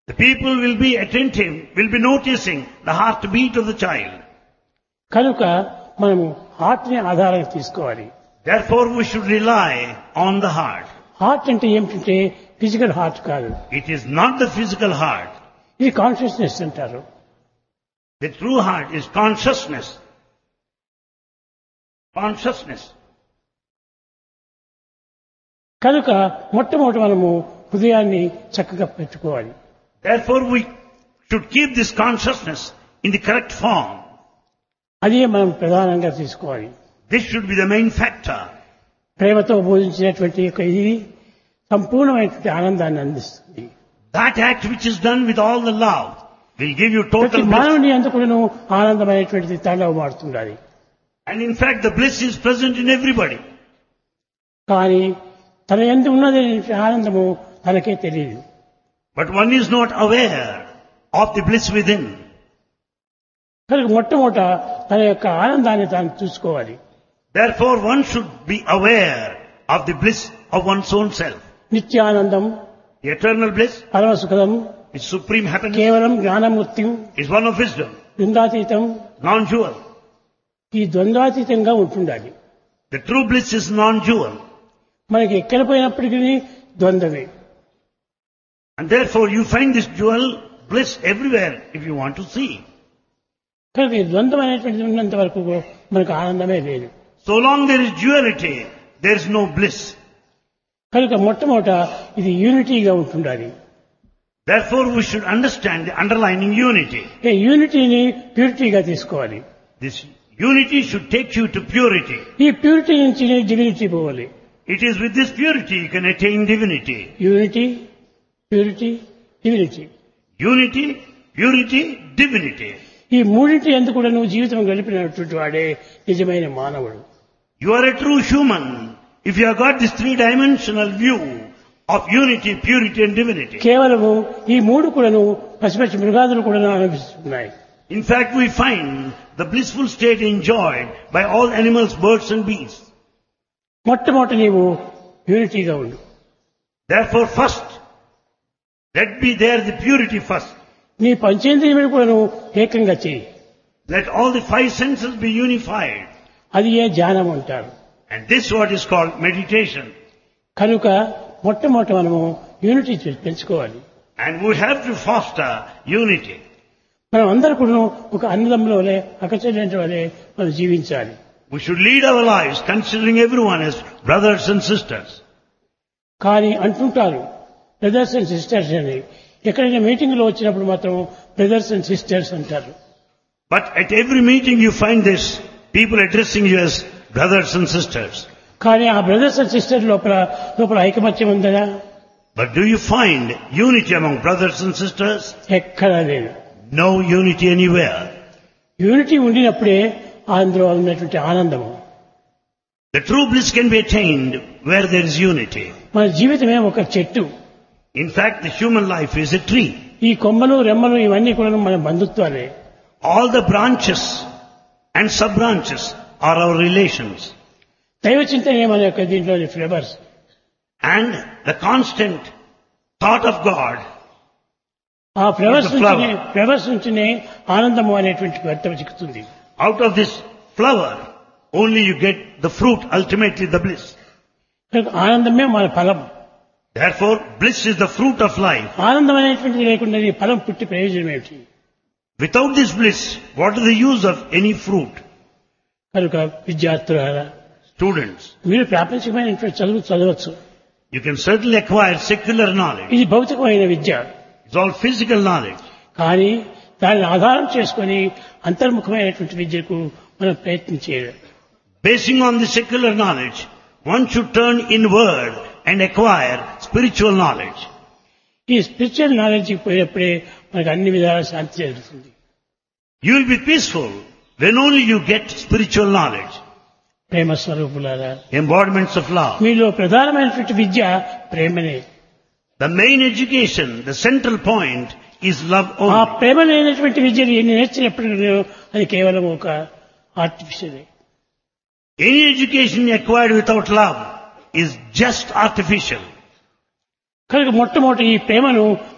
The people will be attentive, will be noticing the heartbeat of the child. కనుక మనము heart ని ఆధారంగా తీసుకోవాలి. Therefore, we should rely on the heart. Heart అంటే ఏమిటంటే physical heart కాదు. It is not the physical heart. ఇది consciousness అంటారు. The true heart is consciousness. Consciousness. కనుక మొట్టమొదటి మనము హృదయాన్ని చక్కగా పెట్టుకోవాలి. Therefore, we should keep this consciousness in the correct form. అదే మనం ప్రధానంగా తీసుకోవాలి. This should be the main factor. ప్రేమతో బోధించినటువంటి యొక్క ఇది సంపూర్ణమైనటువంటి ఆనందాన్ని అందిస్తుంది. That act which is done with all the love will give you ప్రతి total bliss. మానవుని అందుకును ఆనందమైనటువంటి తాండవమాడుతుండాలి. And in fact, the bliss is present in everybody. కానీ తన యందు ఉన్నది ఆనందము తనకే తెలియదు. But one is not aware of the bliss within. కనుక మొట్టమొదట తన యొక్క ఆనందాన్ని తాను చూసుకోవాలి. Therefore, one should be aware of the bliss of one's own self. Nityanandam, The eternal bliss పరమసుఖం, is supreme happiness, కేవలం Gnanamurthy, is one of wisdom, ద్వంద్వాతీతం. non-dual. ఈ ద్వంద్వాతీతంగా ఉంటుండాలి. The true bliss is non-dual. మనకి ఎక్కడ పోయినప్పటికీ ద్వంద్వమే. And therefore, you find this dual bliss everywhere if you want to see. కనుక ఈ ద్వంద్వం అనేటువంటిది ఉన్నంత వరకు మనకు ఆనందమే లేదు. So long there is duality, there is no bliss. కనుక మొట్టమొదట ఇది యూనిటీగా ఉంటుండాలి. Therefore, we should understand the underlying unity. ఈ యూనిటీని ప్యూరిటీగా తీసుకోవాలి. This unity should take you to purity. ఈ ప్యూరిటీ నుంచి డివినిటీ పోవాలి. It is with this purity you can attain divinity. Unity, purity, divinity. Unity, purity, divinity. ఈ మూడింటి ఎందుకు కూడా నువ్వు జీవితం గడిపినటువంటి వాడే నిజమైన మానవుడు. You are a true human if you have got this three-dimensional view of unity, purity and divinity. కేవలము ఈ మూడు కూడాను పసిపసి మృగాదులు కూడా అనుభవిస్తున్నాయి. In fact, we find the blissful state enjoyed by all animals, birds and beasts. మొట్టమొదటి నీవు యూనిటీగా ఉండు. Therefore, first, let be there the purity first. నీ పంచేంద్రియములు కూడాను ఏకంగా చేయి. Let all the five senses be unified. అది ఏ ధ్యానం అంటారు. And this is what is called meditation. కనుక మొట్టమొదటి మనము యూనిటీ పెంచుకోవాలి. And we have to foster unity. మనం అందరూ కూడా ఒక అన్నదమ్ముల వలె అక్కచెల్లెంటి వలె మనం జీవించాలి. We should lead our lives considering everyone as brothers and sisters. కానీ అంటుంటారు బ్రదర్స్ అండ్ సిస్టర్స్ అని. ఎక్కడైనా మీటింగ్ లో వచ్చినప్పుడు మాత్రం బ్రదర్స్ అండ్ సిస్టర్స్ అంటారు. But at every meeting you find this, people addressing you as brothers and sisters. కానీ ఆ బ్రదర్స్ అండ్ సిస్టర్స్ లోపల ఐకమత్యం ఉందా? But do you find unity among brothers and sisters? ఎక్కడా లేదు. No unity anywhere. యూనిటీ ఉండినప్పుడే అందులో ఉన్నటువంటి ఆనందము. The true bliss can be attained where there is unity. మన జీవితమే ఒక చెట్టు. In fact, the human life is a tree. ఈ కొమ్మలు రెమ్మలు ఇవన్నీ కూడా మన బంధుత్వాలే. All the branches and sub-branches are our relations. దైవ చింతనే మన యొక్క దీంట్లోని flavours. And the constant thought of God, ఆ ఫ్లేవర్స్ నుంచినే ఆనందము అనేటువంటి అర్థం చిక్కుతుంది. out of this flower, only you get the fruit, ultimately the bliss. ఆనందమే మన ఫలం. Therefore, bliss is the fruit of life. ఆనందం అనేటువంటిది లేకుండా ఈ ఫలం పుట్టి ప్రయోజనం ఏమిటి? Without this bliss, what is the use of any fruit? కనుక విద్యార్థులారా, Students, మీరు ప్రాపంచికమైనటువంటి చదవచ్చు. you can certainly acquire secular knowledge. ఇది భౌతికమైన విద్య. It's all physical knowledge. కానీ దాన్ని ఆధారం చేసుకొని అంతర్ముఖమైనటువంటి విద్యకు మనం ప్రయత్నం చేయాలి. Basing on the secular knowledge, one should turn inward and acquire spiritual knowledge. ఈ స్పిరిచువల్ నాలెడ్జ్ పోయినప్పుడే మనకు అన్ని విధాల శాంతి జరుగుతుంది. You will be peaceful when only you get spiritual knowledge. ప్రేమ స్వరూపులారా, Embodiments of love. మీలో ప్రధానమైనటువంటి విద్య ప్రేమనే. The main education, the central point is love ఆ only. ప్రేమ లేనటువంటి విద్యను ఎన్ని నేర్చినప్పటికీ అది కేవలం ఒక artificial. Any education acquired without love is just artificial. కనుక మొట్టమొదటి ఈ ప్రేమను